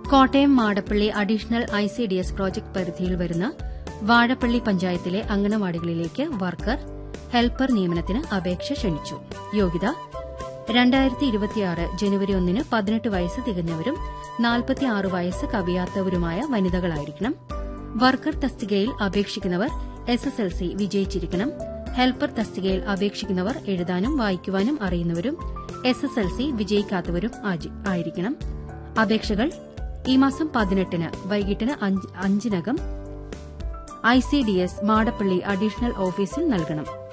Kottayam Madappally additional ICDS project പരിധിയിൽ വരുന്ന വാഴപ്പള്ളി പഞ്ചായത്തിലെ അംഗനവാടികളിലേക്ക് വർക്കർ, ഹെൽപ്പർ നിയമനത്തിന് അപേക്ഷ ക്ഷണിച്ചു. യോഗ്യത 2026 ജനുവരി 1 18 വയസ്സ് തികഞ്ഞവരും 46 വയസ്സ് കവിയാത്തവരുമായ വനിതകളായിരിക്കണം. വർക്കർ തസ്തികയിൽ അപേക്ഷിക്കുന്നവർ SSLC വിജയിച്ചിരിക്കണം. ഹെൽപ്പർ തസ്തികയിൽ അപേക്ഷിക്കുന്നവർ എഴുതാനും വായിക്കുവാനും അറിയുന്നവരും SSLC വിജയിക്കാത്തവരും ആയിരിക്കണം. അപേക്ഷകൾ ഈ മാസം 18 വൈകിട്ട് 5 ICDS മാടപ്പള്ളി അഡീഷണൽ ഓഫീസിൽ നൽകണം.